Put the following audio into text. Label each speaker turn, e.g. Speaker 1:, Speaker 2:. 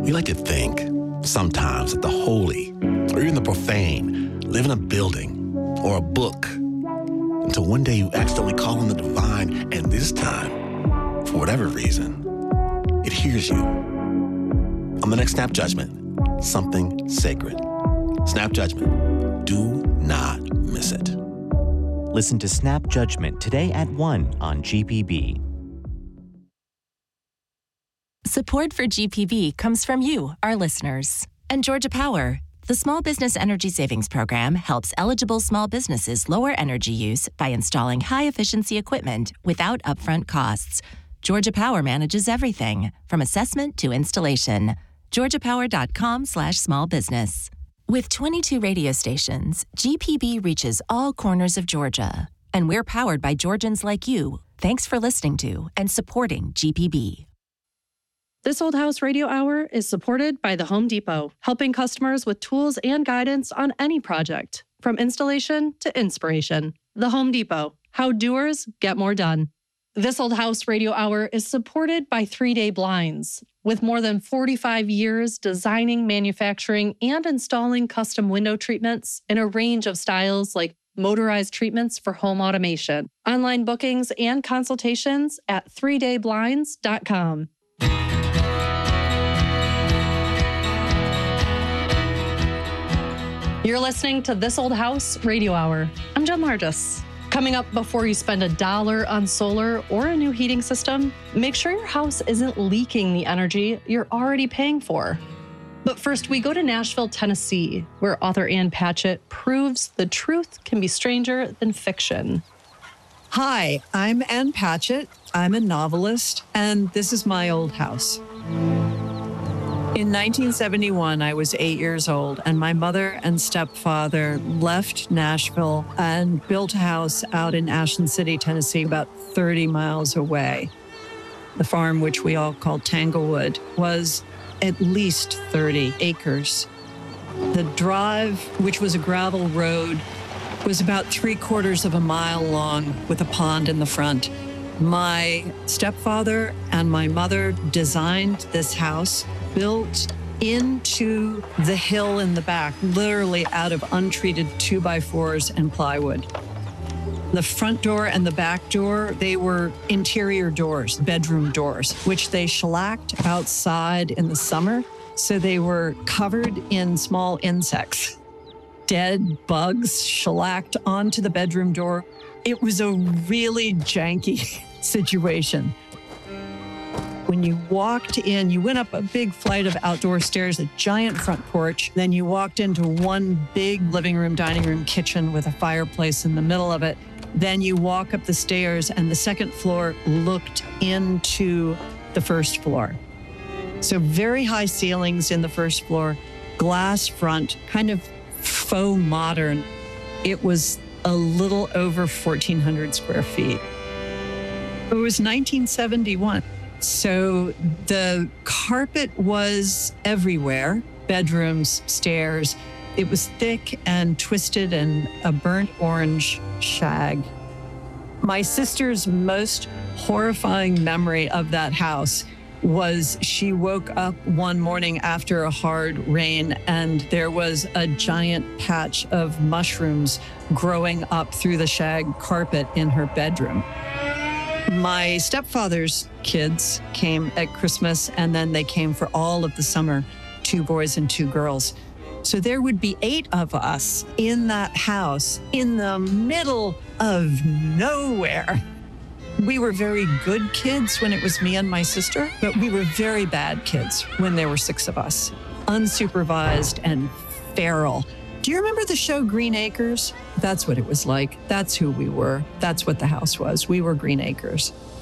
Speaker 1: We like to think, sometimes, that the holy, or even the profane, live in a building or a book, until one day you accidentally call on the divine, and this time, for whatever reason, it hears you. On the next Snap Judgment, something sacred. Snap Judgment. Do not miss it.
Speaker 2: Listen to Snap Judgment today at 1 on GPB.
Speaker 3: Support for GPB comes from you, our listeners. And Georgia Power, the Small Business Energy Savings Program, helps eligible small businesses lower energy use by installing high-efficiency equipment without upfront costs. Georgia Power manages everything, from assessment to installation. GeorgiaPower.com/smallbusiness. With 22 radio stations, GPB reaches all corners of Georgia. And we're powered by Georgians like you. Thanks for listening to and supporting GPB.
Speaker 4: This Old House Radio Hour is supported by the Home Depot, helping customers with tools and guidance on any project, from installation to inspiration. The Home Depot, how doers get more done. This Old House Radio Hour is supported by 3 Day Blinds. With more than 45 years designing, manufacturing, and installing custom window treatments in a range of styles like motorized treatments for home automation. Online bookings and consultations at 3dayblinds.com. You're listening to This Old House Radio Hour. I'm Jen Largis. Coming up, before you spend $1 on solar or a new heating system, make sure your house isn't leaking the energy you're already paying for. But first, we go to Nashville, Tennessee, where author Ann Patchett proves the truth can be stranger than fiction.
Speaker 5: Hi, I'm Ann Patchett. I'm a novelist, and this is my old house. In 1971, I was 8 years old, and my mother and stepfather left Nashville and built a house out in Ashland City, Tennessee, about 30 miles away. The farm, which we all called Tanglewood, was at least 30 acres. The drive, which was a gravel road, was about 3/4 of a mile long with a pond in the front. My stepfather and my mother designed this house, built into the hill in the back, literally out of untreated 2x4s and plywood. The front door and the back door, they were interior doors, bedroom doors, which they shellacked outside in the summer. So they were covered in small insects, dead bugs shellacked onto the bedroom door. It was a really janky situation. When you walked in, you went up a big flight of outdoor stairs, a giant front porch. Then you walked into one big living room, dining room, kitchen with a fireplace in the middle of it. Then you walk up the stairs, and the second floor looked into the first floor. So very high ceilings in the first floor, glass front, kind of faux modern. It was a little over 1,400 square feet. It was 1971. So the carpet was everywhere, bedrooms, stairs. It was thick and twisted and a burnt orange shag. My sister's most horrifying memory of that house was she woke up one morning after a hard rain and there was a giant patch of mushrooms growing up through the shag carpet in her bedroom. My stepfather's kids came at Christmas, and then they came for all of the summer, 2 boys and 2 girls. So there would be 8 of us in that house in the middle of nowhere. We were very good kids when it was me and my sister, but we were very bad kids when there were 6 of us, unsupervised and feral. Do you remember the show Green Acres? That's what it was like. That's who we were. That's what the house was. We were Green Acres.